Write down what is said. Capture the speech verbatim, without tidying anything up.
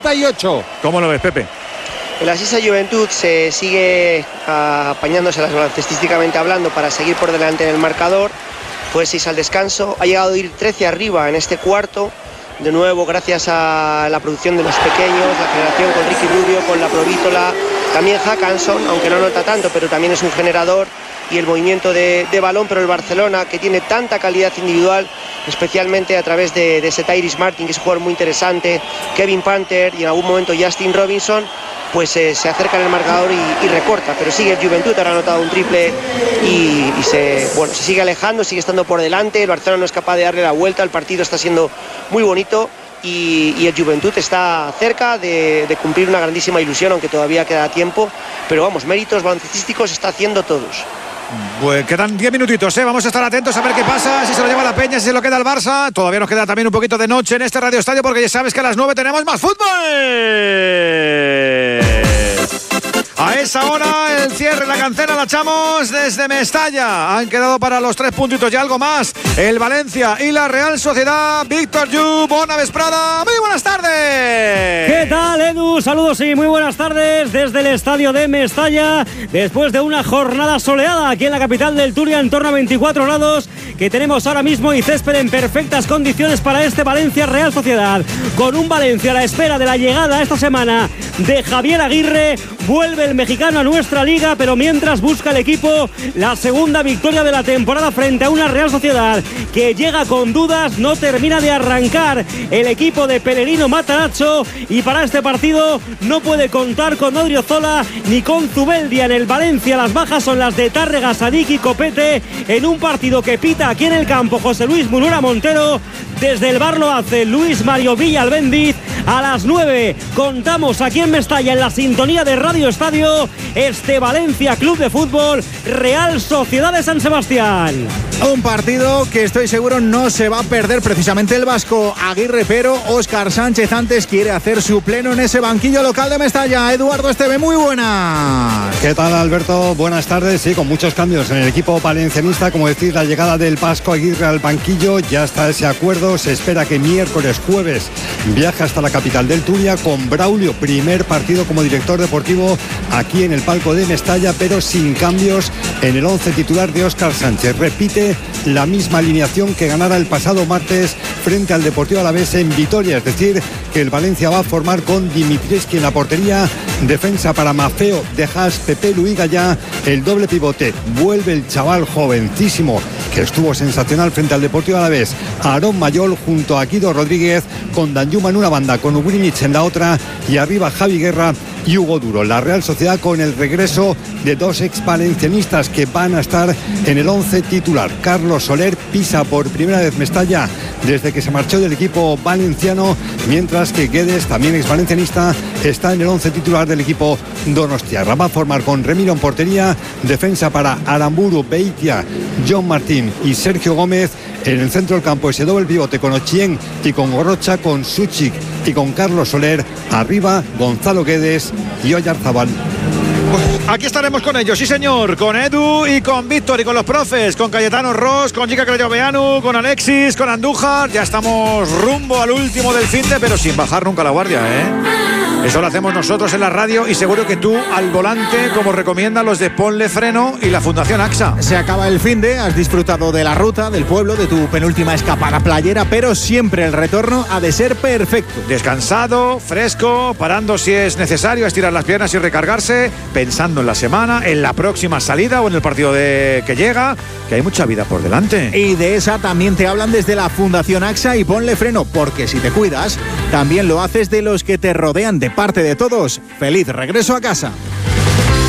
y ocho. ¿Cómo lo ves, Pepe? El Asisa Juventud se sigue apañándose las baloncestísticamente hablando para seguir por delante en el marcador. Fue seis al descanso, ha llegado a ir trece arriba en este cuarto. De nuevo, gracias a la producción de los pequeños, la generación con Ricky Rubio, con la Provítola, también Hackanson, aunque no nota tanto, pero también es un generador, y el movimiento de, de balón. Pero el Barcelona, que tiene tanta calidad individual, especialmente a través de, de ese Tyrese Martin, que es un jugador muy interesante, Kevin Panther y en algún momento Justin Robinson, pues eh, se acerca en el marcador y, y recorta. Pero sigue el Juventud, ahora ha anotado un triple y, y se, bueno, se sigue alejando, sigue estando por delante. El Barcelona no es capaz de darle la vuelta, el partido está siendo muy bonito y, y el Juventud está cerca de, de cumplir una grandísima ilusión, aunque todavía queda tiempo. Pero vamos, méritos baloncestísticos está haciendo todos. Pues quedan diez minutitos, ¿eh? Vamos a estar atentos a ver qué pasa, si se lo lleva la Peña, si se lo queda el Barça. Todavía nos queda también un poquito de noche en este Radio Estadio, porque ya sabes que a las nueve tenemos más fútbol. A esa hora el cierre, la cancela la echamos desde Mestalla. Han quedado para los tres puntitos y algo más el Valencia y la Real Sociedad. Víctor Yu, Bona Vesprada, muy buenas tardes. ¿Qué tal, Edu? Saludos y muy buenas tardes desde el estadio de Mestalla. Después de una jornada soleada aquí en la capital del Turia, en torno a veinticuatro grados que tenemos ahora mismo, y césped en perfectas condiciones para este Valencia Real Sociedad. Con un Valencia a la espera de la llegada esta semana de Javier Aguirre. Vuelve el mexicano a nuestra liga, pero mientras busca el equipo la segunda victoria de la temporada frente a una Real Sociedad que llega con dudas, no termina de arrancar el equipo de Pellerino Matarazzo, y para este partido no puede contar con Odriozola ni con Zubeldia. En el Valencia las bajas son las de Tárrega, Sadik y Copete, en un partido que pita aquí en el campo José Luis Munura Montero. Desde el bar lo hace Luis Mario Villalbendiz. A las nueve contamos aquí en Mestalla, en la sintonía de Radio Estadio, este Valencia Club de Fútbol Real Sociedad de San Sebastián. Un partido que estoy seguro no se va a perder precisamente el vasco Aguirre, pero Óscar Sánchez antes quiere hacer su pleno en ese banquillo local de Mestalla. Eduardo Esteve, muy buenas. ¿Qué tal, Alberto? Buenas tardes. Sí, con muchos cambios en el equipo valencianista. Como decís, la llegada del vasco Aguirre al banquillo, ya está ese acuerdo. Se espera que miércoles, jueves, viaje hasta la capital del Turia con Braulio, primer partido como director deportivo aquí en el palco de Mestalla, pero sin cambios en el once titular de Óscar Sánchez. Repite la misma alineación que ganara el pasado martes frente al Deportivo Alavés en Vitoria, es decir, que el Valencia va a formar con Dimitrievski en la portería, defensa para Mafeo, De Haas, Pepe Luigallá, el doble pivote. Vuelve el chaval jovencísimo que estuvo sensacional frente al Deportivo Alavés, Aarón Mayol junto a Guido Rodríguez, con Danjuma en una banda, con Ugrinic en la otra, y arriba Javi Guerra y Hugo Duro. La Real Sociedad con el regreso de dos ex valencianistas que van a estar en el once titular. Carlos Soler pisa por primera vez Mestalla desde que se marchó del equipo valenciano, mientras que Guedes, también ex valencianista, está en el once titular del equipo donostiarra. Va a formar con Remiro en portería, defensa para Aramburu, Beitia, John Martín y Sergio Gómez. En el centro del campo ese doble pivote con Ochien y con Gorocha, con Suchik y con Carlos Soler. Arriba Gonzalo Guedes y Oyarzabal. Pues aquí estaremos con ellos, sí señor, con Edu y con Víctor y con los profes, con Cayetano Ross, con Gica Creyoveanu, con Alexis, con Andújar. Ya estamos rumbo al último del finde, pero sin bajar nunca la guardia, ¿eh? Eso lo hacemos nosotros en la radio, y seguro que tú al volante, como recomiendan los de Ponle Freno y la Fundación AXA. Se acaba el finde, has disfrutado de la ruta, del pueblo, de tu penúltima escapada playera, pero siempre el retorno ha de ser perfecto. Descansado, fresco, parando si es necesario, estirar las piernas y recargarse, pensando en la semana, en la próxima salida o en el partido de que llega, que hay mucha vida por delante. Y de esa también te hablan desde la Fundación AXA y Ponle Freno, porque si te cuidas, también lo haces de los que te rodean. De parte de todos, feliz regreso a casa.